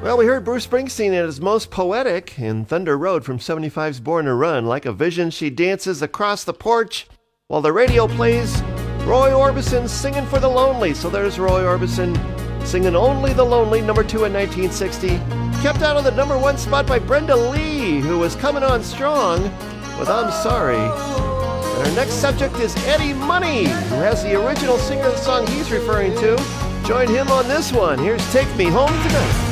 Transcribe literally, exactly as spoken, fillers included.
Well, we heard Bruce Springsteen at his most poetic in Thunder Road from seventy-five's Born to Run. Like a vision, she dances across the porch while the radio plays Roy Orbison singing for the lonely. So there's Roy Orbison singing Only the Lonely, number two in nineteen sixty. Kept out of the number one spot by Brenda Lee, who was coming on strong with I'm Sorry. And our next subject is Eddie Money, who has the original singer of the song he's referring to. Join him on this one. Here's Take Me Home Tonight.